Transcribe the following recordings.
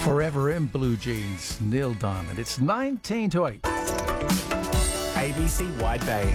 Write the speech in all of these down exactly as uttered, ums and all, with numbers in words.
Forever in Blue Jeans, Neil Diamond. It's nineteen to eight. A B C Wide Bay.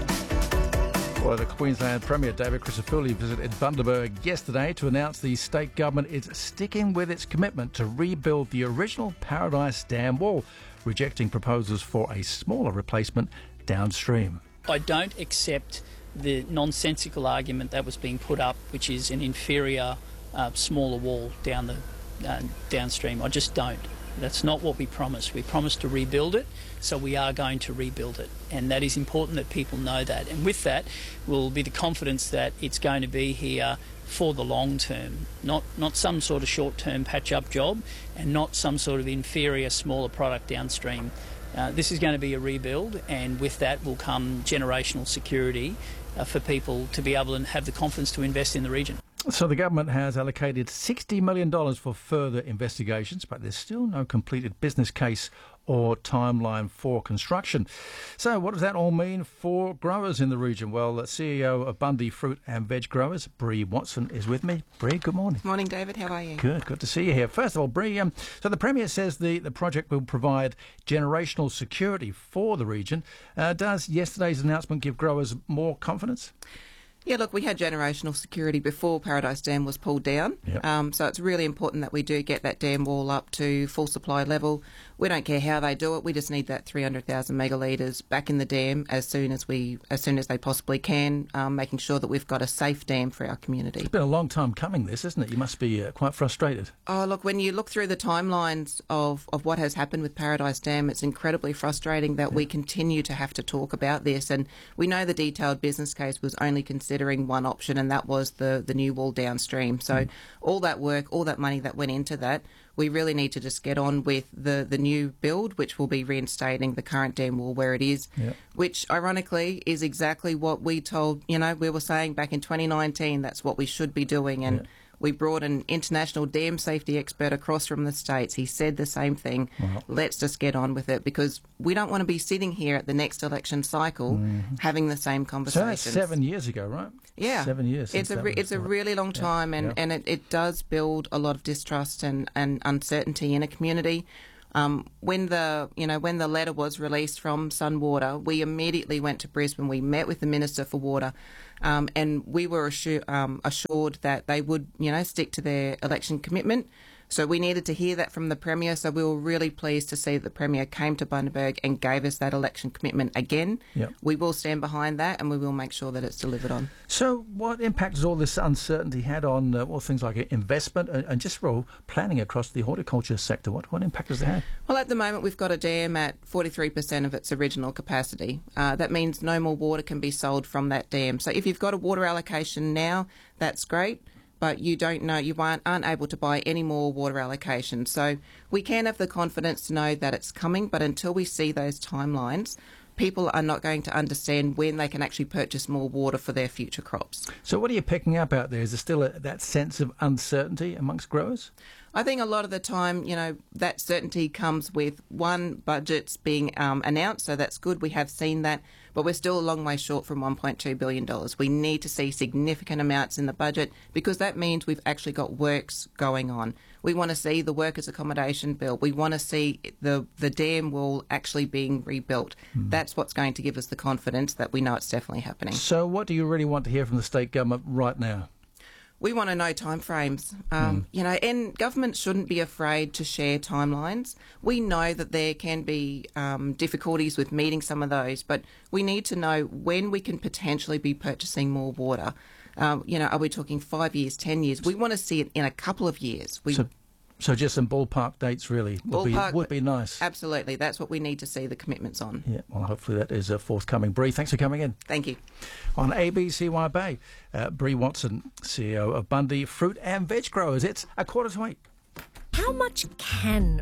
Well, the Queensland Premier David Crisafulli visited Bundaberg yesterday to announce the state government is sticking with its commitment to rebuild the original Paradise Dam wall, rejecting proposals for a smaller replacement downstream. I don't accept the nonsensical argument that was being put up, which is an inferior, uh, smaller wall down the uh, downstream. I just don't. That's not what we promised. We promised to rebuild it, so we are going to rebuild it. And that is important that people know that. And with that will be the confidence that it's going to be here for the long term, not, not some sort of short-term patch-up job and not some sort of inferior, smaller product downstream. Uh, this is going to be a rebuild, and with that will come generational security uh, for people to be able to have the confidence to invest in the region. So the government has allocated sixty million dollars for further investigations, but there's still no completed business case or timeline for construction. So what does that all mean for growers in the region? Well, the C E O of Bundy Fruit and Veg Growers, Bree Watson, is with me. Bree, good morning. Morning, David. How are you? Good, good to see you here. First of all, Bree, um, so the Premier says the, the project will provide generational security for the region. Uh, does yesterday's announcement give growers more confidence? Yeah, look, we had generational security before Paradise Dam was pulled down. Yep. Um, so it's really important that we do get that dam wall up to full supply level. We don't care how they do it. We just need that three hundred thousand megalitres back in the dam as soon as we, as soon as they possibly can, um, making sure that we've got a safe dam for our community. It's been a long time coming, this, isn't it? You must be uh, quite frustrated. Oh, look, when you look through the timelines of, of what has happened with Paradise Dam, it's incredibly frustrating that yeah. we continue to have to talk about this. And we know the detailed business case was only considering one option, and that was the, the new wall downstream. So mm. all that work, all that money that went into that, we really need to just get on with the, the new build, which will be reinstating the current dam wall where it is, yep. which ironically is exactly what we told, you know, we were saying back in twenty nineteen, that's what we should be doing. And yep. we brought an international dam safety expert across from the States. He said the same thing. Wow. Let's just get on with it, because we don't want to be sitting here at the next election cycle mm. having the same conversations. So that's seven years ago, right? Yeah. Seven years. It's a, re- it's a really long time, yeah. and, yeah. and it, it does build a lot of distrust and, and uncertainty in a community. Um, when the you know when the letter was released from Sunwater, we immediately went to Brisbane. We met with the Minister for Water, um, and we were assured, um, assured that they would you know stick to their election commitment. So we needed to hear that from the Premier, so we were really pleased to see that the Premier came to Bundaberg and gave us that election commitment again. Yep. We will stand behind that, and we will make sure that it's delivered on. So what impact has all this uncertainty had on uh, well, things like investment and, and just well, planning across the horticulture sector? What, what impact has it had? Well, at the moment, we've got a dam at forty-three percent of its original capacity. Uh, that means no more water can be sold from that dam. So if you've got a water allocation now, that's great, but you don't know, you aren't, aren't able to buy any more water allocation. So we can have the confidence to know that it's coming, but until we see those timelines, people are not going to understand when they can actually purchase more water for their future crops. So what are you picking up out there? Is there still a, that sense of uncertainty amongst growers? I think a lot of the time, you know, that certainty comes with, one, budgets being um, announced, so that's good. We have seen that, but we're still a long way short from one point two billion dollars. We need to see significant amounts in the budget, because that means we've actually got works going on. We want to see the workers' accommodation built. We want to see the, the dam wall actually being rebuilt. Mm. That's what's going to give us the confidence that we know it's definitely happening. So what do you really want to hear from the state government right now? We want to know timeframes, um, mm. you know, and government shouldn't be afraid to share timelines. We know that there can be um, difficulties with meeting some of those, but we need to know when we can potentially be purchasing more water. Um, you know, are we talking five years, ten years? We want to see it in a couple of years. We, so, so just some ballpark dates really would, ballpark, be, would be nice. Absolutely. That's what we need to see the commitments on. Yeah, well, hopefully that is uh, forthcoming. Bree, thanks for coming in. Thank you. On A B C Wide Bay, uh, Bree Watson, C E O of Bundy Fruit and Veg Growers. It's a quarter to eight. How much can